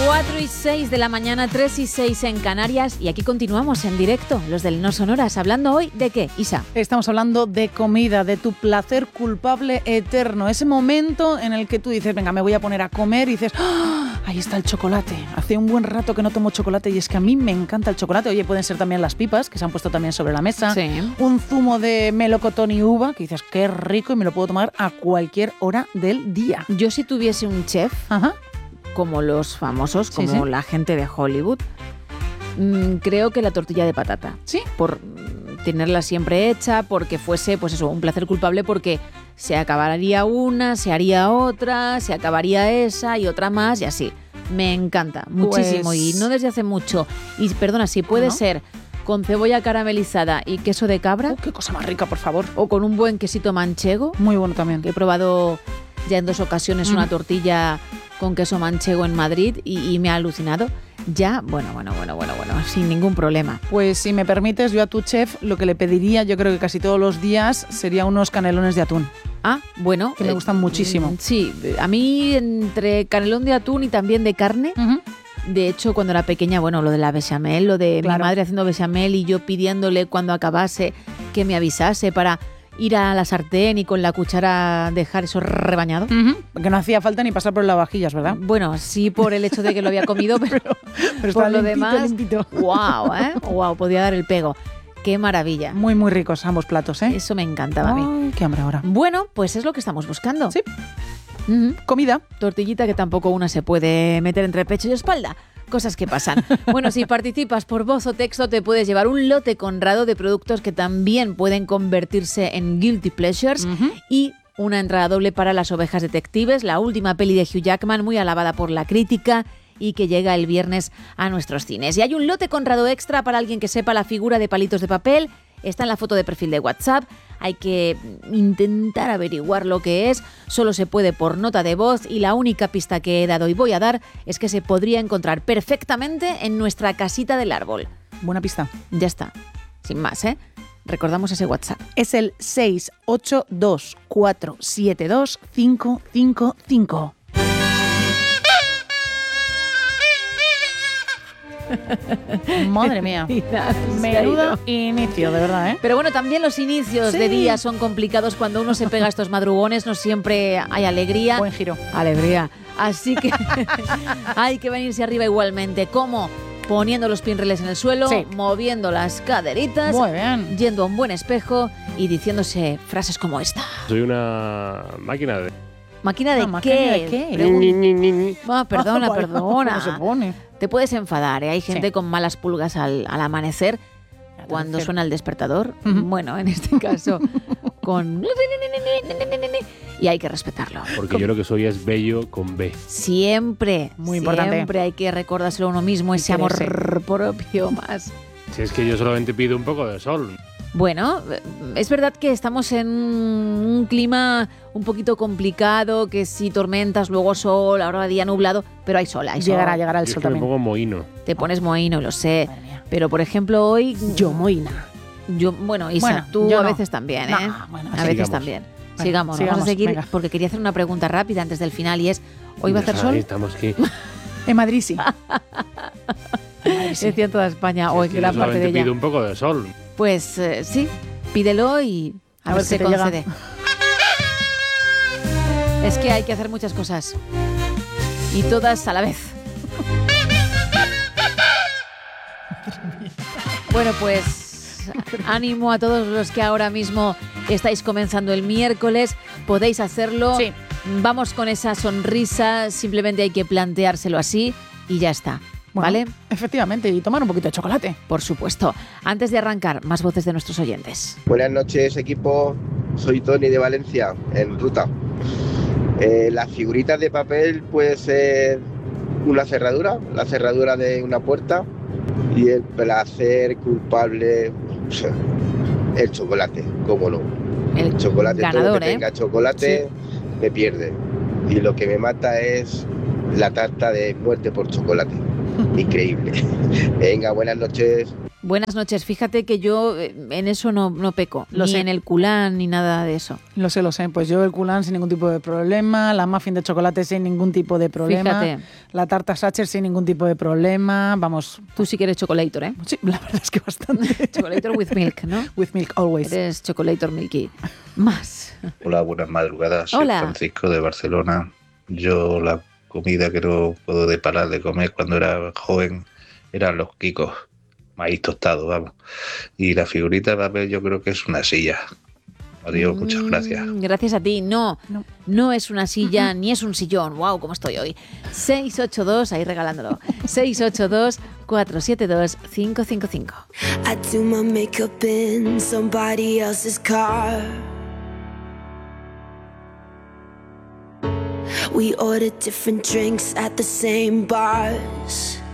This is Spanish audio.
4:06 de la mañana, 3:06 en Canarias, y aquí continuamos en directo, los del No Sonoras, hablando hoy de ¿qué, Isa? Estamos hablando de comida, de tu placer culpable eterno, ese momento en el que tú dices, venga, me voy a poner a comer y dices, ¡ah! Ahí está el chocolate. Hace un buen rato que no tomo chocolate y es que a mí me encanta el chocolate. Oye, pueden ser también las pipas, que se han puesto también sobre la mesa. Sí. Un zumo de melocotón y uva, que dices, qué rico, y me lo puedo tomar a cualquier hora del día. Yo si tuviese un chef, Ajá. como los famosos, como Sí. la gente de Hollywood, creo que la tortilla de patata. Sí. Por tenerla siempre hecha, porque fuese, pues eso, un placer culpable, porque se acabaría una, se haría otra, se acabaría esa y otra más y así. Me encanta muchísimo, Pues... y no desde hace mucho. Y perdona, si puede ¿No? ser con cebolla caramelizada y queso de cabra, Qué cosa más rica, por favor. o con un buen quesito manchego, Muy bueno también. que he probado ya en 2 ocasiones una tortilla con queso manchego en Madrid y me ha alucinado. Ya, bueno, sin ningún problema. Pues si me permites, yo a tu chef lo que le pediría, yo creo que casi todos los días, sería unos canelones de atún. Ah, bueno. Que me gustan muchísimo. Sí, a mí entre canelón de atún y también de carne. De hecho, cuando era pequeña, bueno, lo de la bechamel, lo de Claro. mi madre haciendo bechamel y yo pidiéndole cuando acabase que me avisase para ir a la sartén y con la cuchara dejar eso rebañado. Porque no hacía falta ni pasar por las vajillas, ¿verdad? Bueno, sí por el hecho de que lo había comido, pero Pero por está lo limpito, demás, limpito. wow, wow, podía dar el pego. Qué maravilla. Muy, muy ricos ambos platos, ¿eh? Eso me encantaba a mí. Ay, qué hambre ahora. Bueno, pues es lo que estamos buscando. Sí. Ujú. Comida. Tortillita que tampoco una se puede meter entre pecho y espalda. Cosas que pasan. Bueno, si participas por voz o texto, te puedes llevar un lote conrado de productos que también pueden convertirse en guilty pleasures y una entrada doble para Las Ovejas Detectives, la última peli de Hugh Jackman, muy alabada por la crítica y que llega el viernes a nuestros cines. Y hay un lote conrado extra para alguien que sepa la figura de Palitos de Papel. Está en la foto de perfil de WhatsApp. Hay que intentar averiguar lo que es. Solo se puede por nota de voz y la única pista que he dado y voy a dar es que se podría encontrar perfectamente en nuestra casita del árbol. Buena pista. Ya está. Sin más, ¿eh? Recordamos ese WhatsApp. Es el 682472555. Madre mía. Menudo inicio, de verdad, ¿eh? Pero bueno, también los inicios de día son complicados. Cuando uno se pega a estos madrugones, no siempre hay alegría. Buen giro. Alegría. Así que hay que venirse arriba igualmente. ¿Cómo? Poniendo los pinreles en el suelo, moviendo las caderitas, Muy bien. yendo a un buen espejo y diciéndose frases como esta. Soy una máquina de... ¿Máquina de ¿Una qué? máquina de qué? Perdona. ¿Cómo se pone? Te puedes enfadar, ¿eh? Hay gente con malas pulgas al amanecer cuando suena el despertador. Bueno, en este caso, con... Y hay que respetarlo. Porque yo lo que soy es bello con B. Siempre, Muy importante. Siempre hay que recordárselo a uno mismo, ese amor propio más. Si es que yo solamente pido un poco de sol. Bueno, es verdad que estamos en un clima un poquito complicado, que si tormentas, luego sol, ahora día nublado, pero hay sol, hay sol. Llegará el Yo sol es que me también. pongo mohino. Te pones mohino, lo sé. Madre mía. Pero, por ejemplo, hoy... Yo, Moina. Bueno, Isa, Bueno, tú yo a no. veces también, ¿eh? No, bueno, a veces sigamos. también. Bueno, Sigamos, vamos sigamos, a seguir, venga. porque quería hacer una pregunta rápida antes del final y es, ¿hoy va a hacer Ahí sol? estamos aquí. En Madrid sí. En Madrid sí. Decía en toda España, o Es en que yo gran parte de solamente ella. pido un poco de sol. Pues sí, pídelo y a ver si qué se te llega. concede. Es que hay que hacer muchas cosas. Y todas a la vez. Bueno, pues ánimo a todos los que ahora mismo estáis comenzando el miércoles. Podéis hacerlo. Sí. Vamos con esa sonrisa. Simplemente hay que planteárselo así y ya está. Bueno, ¿Vale? Efectivamente, y tomar un poquito de chocolate. Por supuesto. Antes de arrancar, más voces de nuestros oyentes. Buenas noches, equipo. Soy Tony de Valencia, en ruta. Las figuritas de papel puede ser una cerradura, la cerradura de una puerta, y el placer culpable, el chocolate, cómo no. El Chocolate, ganador, todo que tenga chocolate, me pierde. Y lo que me mata es la tarta de muerte por chocolate. Increíble. Venga, buenas noches. Buenas noches. Fíjate que yo en eso no peco. Lo ni sé. en el culán ni nada de eso. Lo sé. Pues yo el culán sin ningún tipo de problema, la muffin de chocolate sin ningún tipo de problema, Fíjate. la tarta Sacher sin ningún tipo de problema. Vamos, Tú sí que eres chocolator, ¿eh? sí, la verdad es que bastante. Chocolator with milk, ¿no? With milk always. Eres chocolator milky. Más. Hola, buenas madrugadas. Soy Hola. Francisco de Barcelona. Yo la comida que no puedo parar de comer cuando era joven eran los quicos, maíz tostado, vamos. Y la figurita de papel yo creo que es una silla. Adiós, muchas gracias. Gracias a ti. No es una silla ni es un sillón. Wow, cómo estoy hoy. 682, ahí regalándolo. 682-472-555. I do my makeup in somebody else's car. We order different drinks at the same bars.